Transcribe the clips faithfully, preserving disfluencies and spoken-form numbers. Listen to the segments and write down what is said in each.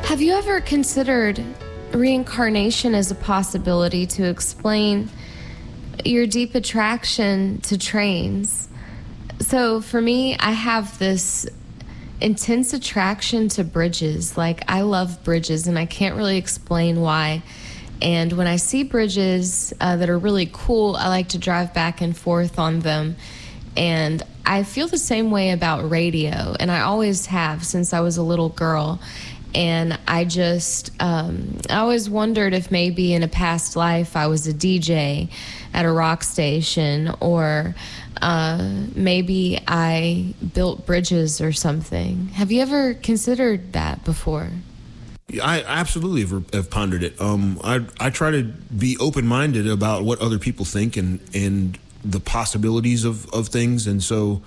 Have you ever considered reincarnation as a possibility to explain your deep attraction to trains? So for me, I have this intense attraction to bridges. Like, I love bridges, and I can't really explain why. And when I see bridges uh, that are really cool, I like to drive back and forth on them. And I feel the same way about radio, and I always have since I was a little girl. And I just, um, I always wondered if maybe in a past life I was a D J at a rock station, or uh, maybe I built bridges or something. Have you ever considered that before? I absolutely have, have pondered it. Um, I I try to be open-minded about what other people think and and the possibilities of, of things. And so,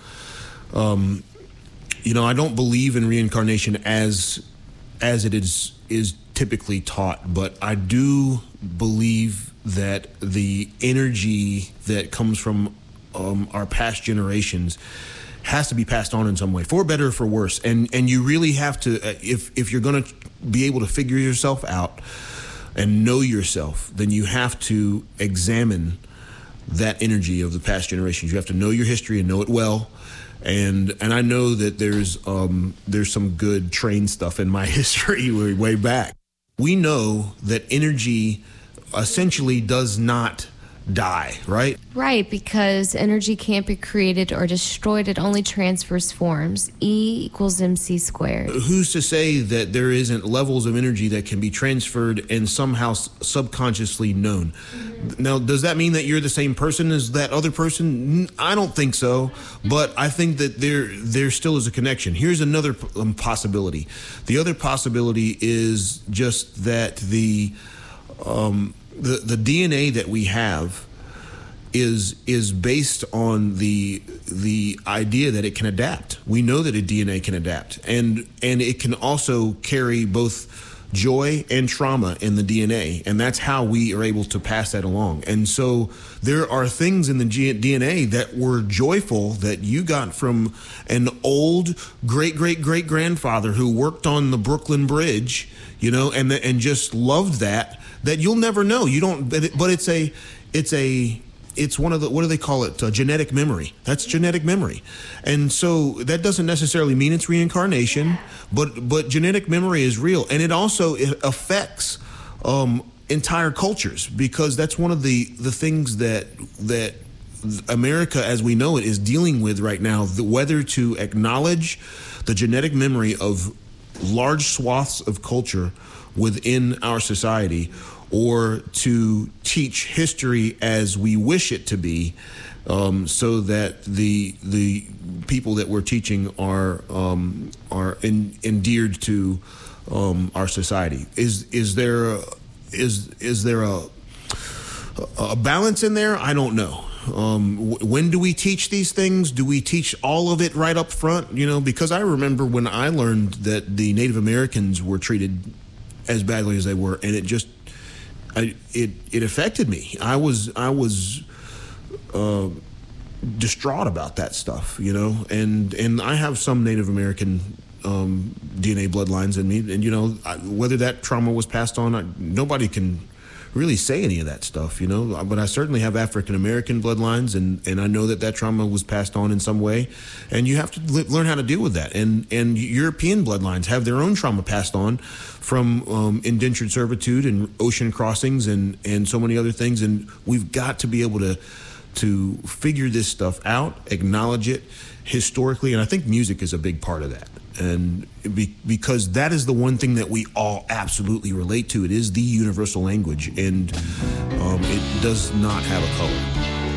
um, you know, I don't believe in reincarnation as as it is is typically taught, but I do believe that the energy that comes from um, our past generations has to be passed on in some way, for better or for worse. And and you really have to, uh, if if you're going to be able to figure yourself out and know yourself, then you have to examine that energy of the past generations. You have to know your history and know it well. And and I know that there's um, there's some good train stuff in my history way, way back. We know that energy essentially does not die, right? Right, because energy can't be created or destroyed. It only transfers forms. E equals mc squared. Who's to say that there isn't levels of energy that can be transferred and somehow subconsciously known? Mm-hmm. Now, does that mean that you're the same person as that other person? I don't think so, but I think that there there still is a connection. Here's another um, possibility. The other possibility is just that the um, the the D N A that we have is is based on the the idea that it can adapt. We know that a D N A can adapt, and and it can also carry both joy and trauma in the D N A, and that's how we are able to pass that along. And so there are things in the D N A that were joyful that you got from an old great great great grandfather who worked on the Brooklyn Bridge, you know, and the, and just loved that. That you'll never know. You don't, but, it, but it's a, it's a, it's one of the, what do they call it? A genetic memory. That's genetic memory. And so that doesn't necessarily mean it's reincarnation, but, but genetic memory is real. And it also it affects um, entire cultures, because that's one of the, the things that, that America as we know it is dealing with right now, the, whether to acknowledge the genetic memory of large swaths of culture within our society, or to teach history as we wish it to be, um, so that the the people that we're teaching are um, are in, endeared to um, our society. Is is there a, is is there a a balance in there? I don't know. Um, w- when do we teach these things? Do we teach all of it right up front? You know, because I remember when I learned that the Native Americans were treated as badly as they were, and it just I, it it affected me. I was I was uh, distraught about that stuff, you know. And and I have some Native American um, D N A bloodlines in me, and you know, I, whether that trauma was passed on, I, nobody can really say any of that stuff, you know. But I certainly have African American bloodlines, and and I know that that trauma was passed on in some way, and you have to li- learn how to deal with that. And and European bloodlines have their own trauma passed on from um, indentured servitude and ocean crossings and and so many other things. And we've got to be able to to figure this stuff out, acknowledge it historically, and I think music is a big part of that. And be, because that is the one thing that we all absolutely relate to. It is the universal language, and um, it does not have a color.